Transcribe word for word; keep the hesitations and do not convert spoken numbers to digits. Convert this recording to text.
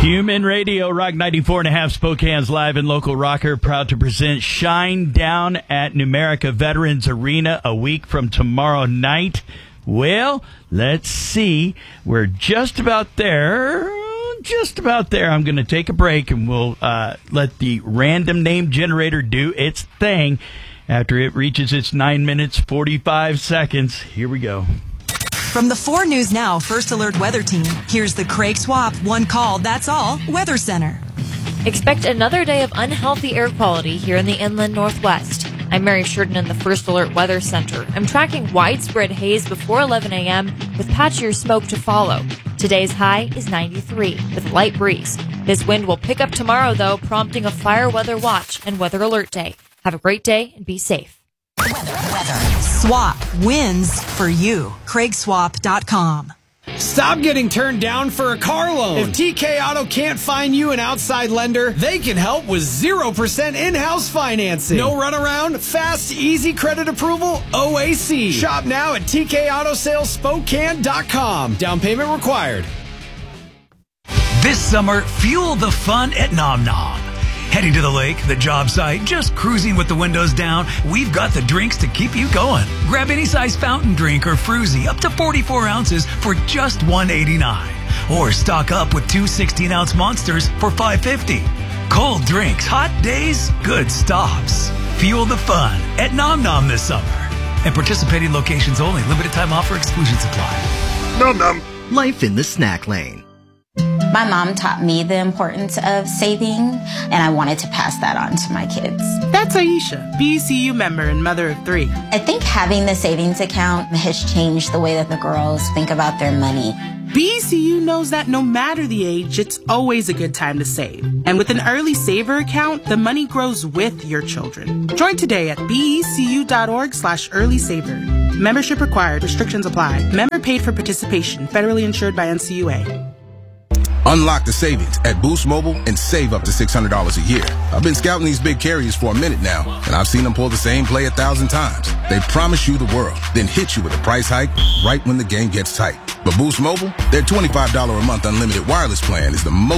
Human Radio, Rock ninety-four and a half, Spokane's live and local rocker, proud to present Shine Down at Numerica Veterans Arena a week from tomorrow night. Well, let's see. We're just about there. Just about there. I'm going to take a break and we'll uh, let the random name generator do its thing after it reaches its nine minutes, forty-five seconds. Here we go. From the four News Now First Alert Weather Team, here's the Craig Swap One Call, That's All Weather Center. Expect another day of unhealthy air quality here in the inland northwest. I'm Mary Sheridan in the First Alert Weather Center. I'm tracking widespread haze before eleven a.m. with patchier smoke to follow. Today's high is ninety-three with a light breeze. This wind will pick up tomorrow, though, prompting a fire weather watch and weather alert day. Have a great day and be safe. Weather, weather. Swap wins for you. Craig Swap dot com. Stop getting turned down for a car loan. If T K Auto can't find you an outside lender, they can help with zero percent in-house financing. No runaround, fast, easy credit approval, O A C. Shop now at T K Auto Sales Spokane dot com. Down payment required. This summer, fuel the fun at Nom Nom. Heading to the lake, the job site, just cruising with the windows down, we've got the drinks to keep you going. Grab any size fountain drink or fruzy up to forty-four ounces for just one eighty-nine. Or stock up with two sixteen-ounce monsters for five fifty. Cold drinks, hot days, good stops. Fuel the fun at Nom Nom this summer. And participating locations only. Limited time offer, exclusions apply. Nom Nom. Life in the snack lane. My mom taught me the importance of saving, and I wanted to pass that on to my kids. That's Aisha, B E C U member and mother of three. I think having the savings account has changed the way that the girls think about their money. B E C U knows that no matter the age, it's always a good time to save. And with an early saver account, the money grows with your children. Join today at B E C U dot org slash early saver. Membership required. Restrictions apply. Member paid for participation. Federally insured by N C U A. Unlock the savings at Boost Mobile and save up to six hundred dollars a year. I've been scouting these big carriers for a minute now, and I've seen them pull the same play a thousand times. They promise you the world, then hit you with a price hike right when the game gets tight. But Boost Mobile, their twenty-five dollars a month unlimited wireless plan is the most